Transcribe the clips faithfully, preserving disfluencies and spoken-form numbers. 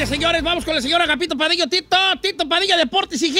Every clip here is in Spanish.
Señores, señores, vamos con el señor Agapito Padilla, Tito, Tito Padilla, Deportes y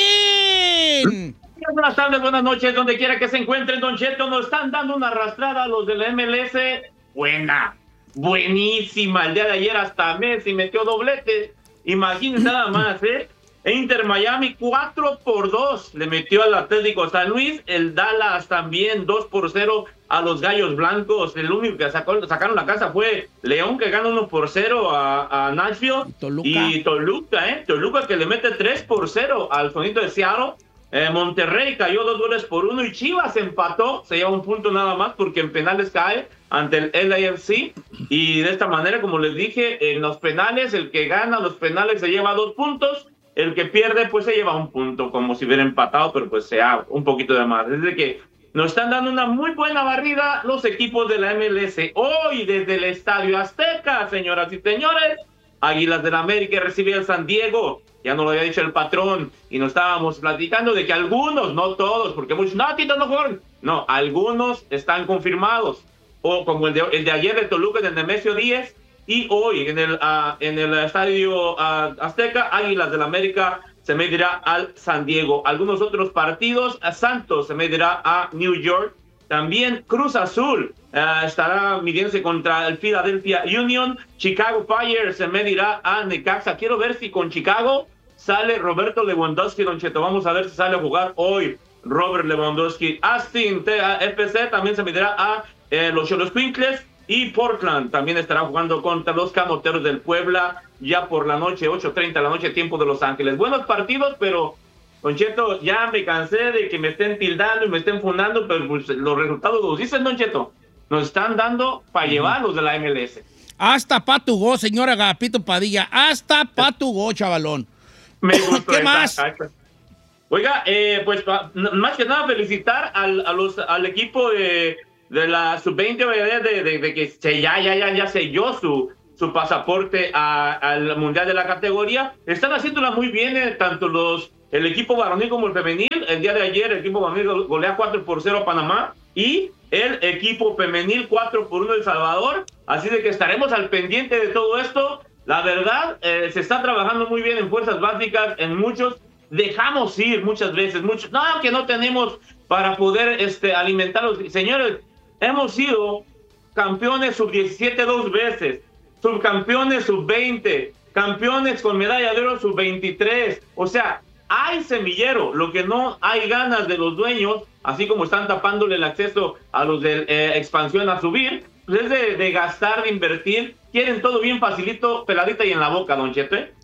Gin. Buenas tardes, buenas noches, donde quiera que se encuentren, Don Cheto. Nos están dando una arrastrada a los de la M L S. Buena, buenísima. El día de ayer hasta Messi metió doblete. Imagínense nada más, ¿eh? Inter Miami cuatro por dos le metió al Atlético San Luis. El Dallas también dos por cero a los Gallos Blancos. El único que sacó, sacaron la casa fue León, que gana uno por cero a, a Nashville. Toluca. Y Toluca, ¿eh? Toluca que le mete tres por cero al Sonito de Seattle. Eh, Monterrey cayó dos goles por uno y Chivas empató, se lleva un punto nada más porque en penales cae ante el L A F C. Y de esta manera, como les dije, en los penales, el que gana los penales se lleva dos puntos. El que pierde, pues se lleva un punto, como si hubiera empatado, pero pues sea un poquito de más. Es de que nos están dando una muy buena barrida los equipos de la M L S. Hoy, desde el Estadio Azteca, señoras y señores, Águilas del América recibe al San Diego. Ya nos lo había dicho el patrón, y nos estábamos platicando de que algunos, no todos, porque muchos, no, Tito, no juegan. No, algunos están confirmados. O como el de, el de ayer de Toluca, en el Nemesio diez. Y hoy en el, uh, en el Estadio uh, Azteca, Águilas del América se medirá al San Diego. Algunos otros partidos, a Santos se medirá a New York. También Cruz Azul uh, estará midiéndose contra el Philadelphia Union. Chicago Fire se medirá a Necaxa. Quiero ver si con Chicago sale Roberto Lewandowski, Don Cheto. Vamos a ver si sale a jugar hoy Robert Lewandowski. Austin F C también se medirá a eh, los Xoloscuincles. Y Portland también estará jugando contra los Camoteros del Puebla ya por la noche, ocho treinta de la noche, tiempo de Los Ángeles. Buenos partidos, pero, Don Cheto, ya me cansé de que me estén tildando y me estén fundando, pero pues, los resultados los dicen, Don Cheto. Nos están dando para llevar los de la M L S. Hasta patugó, señor Agapito Padilla. Hasta patugó, chavalón. Me gustó. ¿Qué esa, más? Esa. Oiga, eh, pues más que nada felicitar al, a los, al equipo de... de la sub veinte, de, de, de que se, ya, ya, ya, ya selló su, su pasaporte a, al Mundial de la categoría. Están haciéndola muy bien, eh, tanto los el equipo varonil como el femenil. El día de ayer el equipo varonil golea cuatro por cero a Panamá y el equipo femenil cuatro por uno El Salvador. Así de que estaremos al pendiente de todo esto. La verdad, eh, se está trabajando muy bien en fuerzas básicas, en muchos. Dejamos ir muchas veces, muchos, no, que no tenemos para poder este, alimentarlos. Señores, hemos sido campeones sub diecisiete dos veces, subcampeones sub veinte, campeones con medalla de oro sub veintitrés. O sea, hay semillero. Lo que no hay ganas de los dueños, así como están tapándole el acceso a los de eh, expansión a subir, pues es de, de gastar, de invertir. Quieren todo bien facilito, peladita y en la boca, Don Cheto, ¿eh?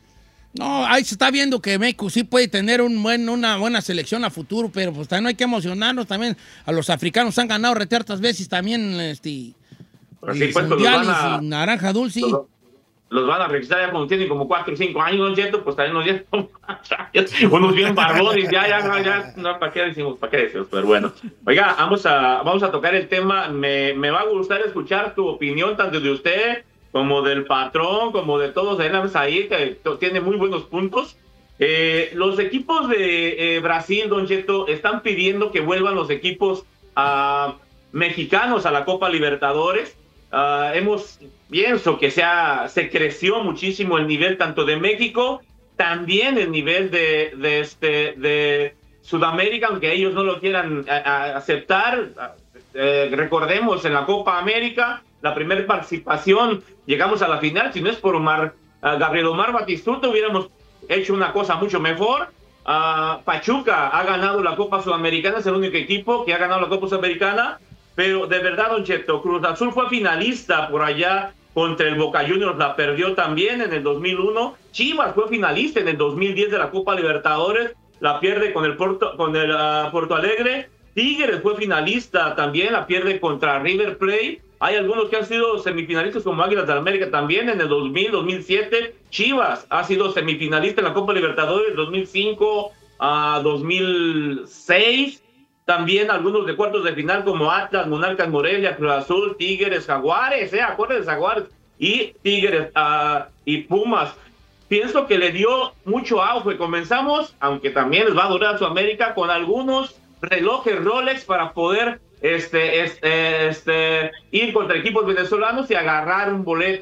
No, ahí se está viendo que México sí puede tener un buen, una buena selección a futuro, pero pues también no hay que emocionarnos. También a los africanos han ganado retertas veces también este, Así pues, mundiales los van a, y naranja dulce. Los, los van a registrar ya cuando tienen como cuatro o cinco años, Don Cheto, pues también nos dieron unos bien barbones, ya, ya, ya, ya, no, ¿para qué decimos? ¿Para qué decimos? Pero bueno. Oiga, vamos a, vamos a tocar el tema. Me, me va a gustar escuchar tu opinión, tanto de usted como del patrón, como de todos ahí, que tiene muy buenos puntos. Eh, los equipos de eh, Brasil, Don Cheto, están pidiendo que vuelvan los equipos uh, mexicanos a la Copa Libertadores. Uh, hemos, pienso que se, ha, se creció muchísimo el nivel tanto de México, también el nivel de, de, este, de Sudamérica, aunque ellos no lo quieran a, a aceptar. Eh, recordemos, en la Copa América, la primera participación, llegamos a la final. Si no es por Omar, uh, Gabriel Omar Batistuta, hubiéramos hecho una cosa mucho mejor. Uh, Pachuca ha ganado la Copa Sudamericana, es el único equipo que ha ganado la Copa Sudamericana, pero de verdad, Don Cheto, Cruz Azul fue finalista por allá contra el Boca Juniors, la perdió también en el dos mil uno. Chivas fue finalista en el dos mil diez de la Copa Libertadores, la pierde con el Porto, con el uh, Porto Alegre. Tigres fue finalista también, la pierde contra River Plate. Hay algunos que han sido semifinalistas como Águilas de América también en el dos mil, dos mil siete. Chivas ha sido semifinalista en la Copa Libertadores dos mil cinco a dos mil seis. También algunos de cuartos de final como Atlas, Monarcas Morelia, Cruz Azul, Tigres, Jaguares, eh, acuérdense, Jaguares y Tigres uh, y Pumas. Pienso que le dio mucho auge. Comenzamos, aunque también les va a durar Sudamérica, con algunos relojes Rolex para poder este, este, este, ir contra equipos venezolanos y agarrar un boleto.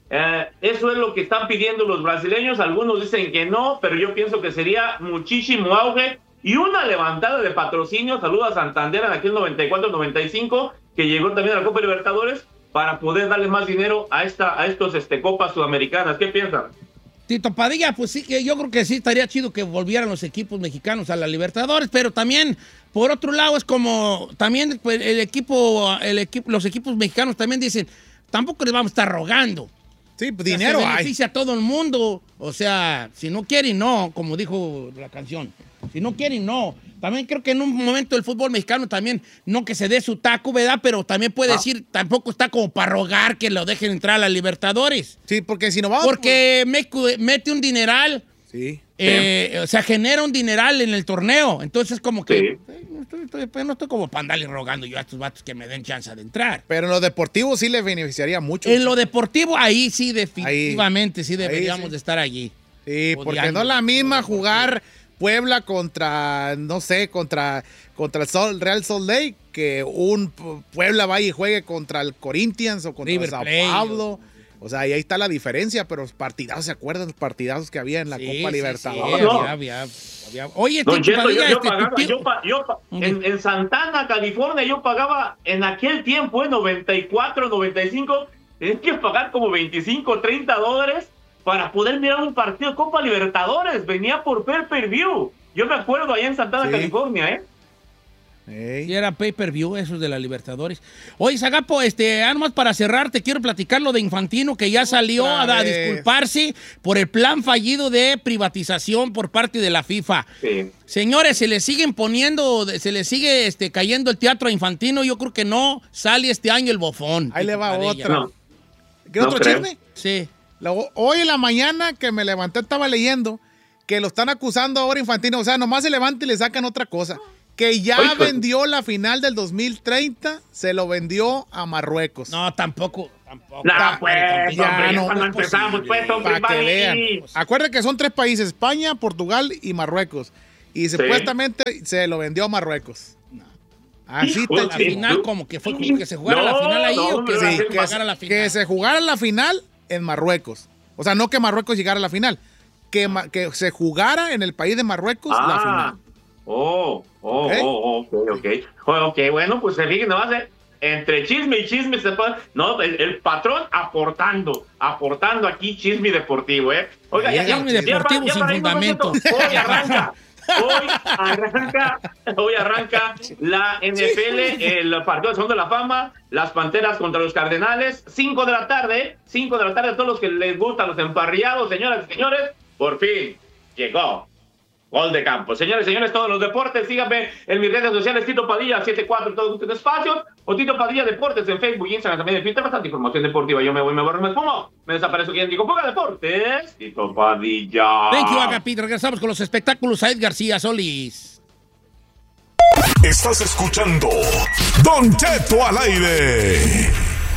Eh, eso es lo que están pidiendo los brasileños. Algunos dicen que no, pero yo pienso que sería muchísimo auge y una levantada de patrocinio. Saludos a Santander en aquel noventa y cuatro noventa y cinco, que llegó también a la Copa Libertadores, para poder darle más dinero a esta a estos este, Copas Sudamericanas. ¿Qué piensan? Tito Padilla, pues sí, yo creo que sí estaría chido que volvieran los equipos mexicanos a la Libertadores, pero también, por otro lado, es como, también pues, el equipo, el equipo, los equipos mexicanos también dicen, tampoco les vamos a estar rogando. Sí, pues dinero hay. Se hay. beneficia a todo el mundo, o sea, si no quieren, no, como dijo la canción. Si no quieren, no. También creo que en un momento el fútbol mexicano también, no que se dé su taco, ¿verdad? Pero también puede ah. decir, tampoco está como para rogar que lo dejen entrar a la Libertadores. Sí, porque si no vamos... Porque pues... mete un dineral. Sí. Eh, sí. O sea, genera un dineral en el torneo. Entonces, como que... Sí. Eh, no, estoy, estoy, no estoy como para andarle rogando yo a estos vatos que me den chance de entrar. Pero en lo deportivo sí les beneficiaría mucho. En lo deportivo, ahí sí, definitivamente, ahí, sí deberíamos sí. de estar allí. Sí, porque no es la misma jugar... Puebla contra, no sé, contra, contra el Sol, Real Salt Lake, que un Puebla vaya y juegue contra el Corinthians o contra River el Sao Play, Paulo. O sea, y ahí está la diferencia, pero los partidazos, ¿se acuerdan los partidazos que había en la sí, Copa sí, Libertadores? Sí, no. había, había, había. Oye, Don este, Cheto, Padilla, yo, yo este, pagaba, tío... yo, yo, en, en Santana, California, yo pagaba en aquel tiempo, en noventa y cuatro, noventa y cinco, tenías que pagar como veinticinco, treinta dólares para poder mirar un partido de Copa Libertadores. Venía por pay-per-view. Yo me acuerdo allá en Santana, sí. California, ¿eh? Hey. Sí, era pay-per-view, esos de la Libertadores. Oye, Zagapo, este, nomás para cerrar, te quiero platicar lo de Infantino, que ya salió a, a disculparse por el plan fallido de privatización por parte de la FIFA. Sí. Señores, se le siguen poniendo, se le sigue este, cayendo el teatro a Infantino. Yo creo que no sale este año el bofón. Ahí le va otra. No. ¿Qué otro no chisme? Sí. Hoy en la mañana que me levanté estaba leyendo que lo están acusando ahora Infantino, o sea, nomás se levanta y le sacan otra cosa, que ya Oye, vendió la final del dos mil treinta, se lo vendió a Marruecos. No, tampoco, tampoco. No, pues, ya, hombre, no, cuando empezamos, pues, para que vean. Acuérdense que son tres países, España, Portugal y Marruecos, y sí. supuestamente se lo vendió a Marruecos. No. Así te la final, como que fue como que se jugara no, la final ahí, no, o que, sí, que, se, la final. que se jugara la final en Marruecos. O sea, no que Marruecos llegara a la final. Que, que se jugara en el país de Marruecos ah, la final. Oh, oh, ¿okay? oh, ok, ok. Ok, bueno, pues se fijen, no hace entre chisme y chisme se puede, no, el, el patrón aportando, aportando aquí chisme deportivo, ¿eh? Oiga, ya, chisme ya, deportivo ya, sin ya fundamento. Hoy arranca, hoy arranca, hoy arranca la N F L, el partido de Salón de la Fama, las Panteras contra los Cardenales, cinco de la tarde, cinco de la tarde, a todos los que les gustan los emparrillados, señoras y señores. Por fin llegó Gol de Campo. Señores y señores, todos los deportes, síganme en mis redes sociales, Tito Padilla setenta y cuatro, todos los espacios, o Tito Padilla Deportes en Facebook, Instagram, también en Twitter, bastante información deportiva. Yo me voy, me borro, me esfumo, me desaparezco. ¿Quién digo? Ponga Deportes, Tito Padilla. Thank you, Agapito. Regresamos con los espectáculos. Said García Solís. Estás escuchando Don Cheto al aire.